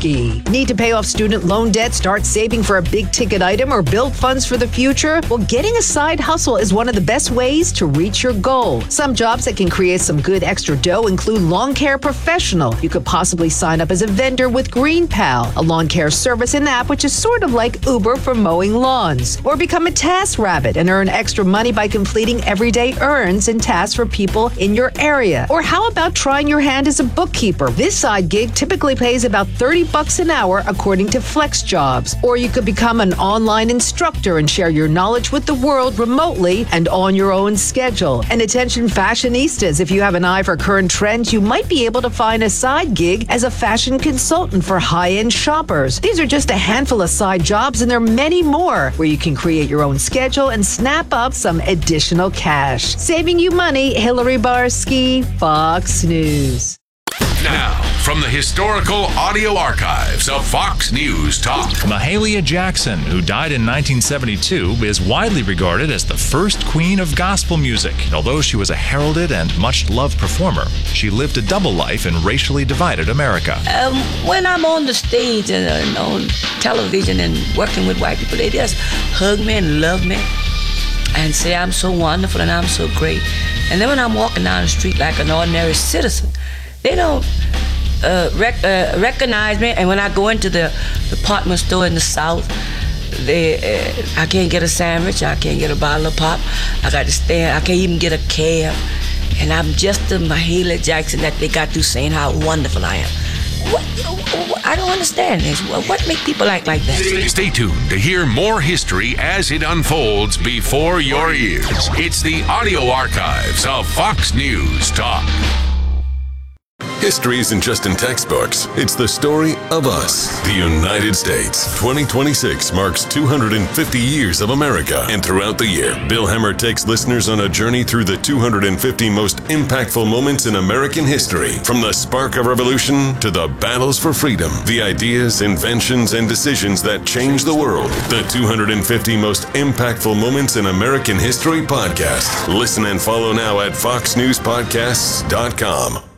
Barsky. Need to pay off student loan debt, start saving for a big-ticket item, or build funds for the future? Well, getting a side hustle is one of the best ways to reach your goal. Some jobs that can create some good extra dough include lawn care professional. You could possibly sign up as a vendor with GreenPal, a lawn care service and app which is sort of like Uber for mowing lawns. Or become a task rabbit and earn extra money by completing everyday errands and tasks for people in your area. Or how about trying your hand as a bookkeeper? This side gig typically pays about $30 an hour according to FlexJobs. Or you could become an online instructor and share your knowledge with the world remotely and on your own schedule. And attention fashionistas, if you have an eye for current trends, you might be able to find a side gig as a fashion consultant for high-end shoppers. These are just a handful of side jobs, and there are many more where you can create your own schedule and snap up some additional cash. Saving you money, Hillary Barsky, Fox News. Now, from the historical audio archives of Fox News Talk. Mahalia Jackson, who died in 1972, is widely regarded as the first queen of gospel music. Although she was a heralded and much-loved performer, she lived a double life in racially divided America. When I'm on the stage and on television and working with white people, they just hug me and love me and say I'm so wonderful and I'm so great. And then when I'm walking down the street like an ordinary citizen, they don't recognize me. And when I go into the department store in the South, I can't get a sandwich, I can't get a bottle of pop, I got to stand, I can't even get a cab. And I'm just the Mahalia Jackson that they got through saying how wonderful I am. What? I don't understand this. What makes people act like that? Stay tuned to hear more history as it unfolds before your ears. It's the audio archives of Fox News Talk. History isn't just in textbooks. It's the story of us, the United States. 2026 marks 250 years of America. And throughout the year, Bill Hemmer takes listeners on a journey through the 250 most impactful moments in American history. From the spark of revolution to the battles for freedom, the ideas, inventions, and decisions that changed the world. The 250 most impactful moments in American history podcast. Listen and follow now at foxnewspodcasts.com.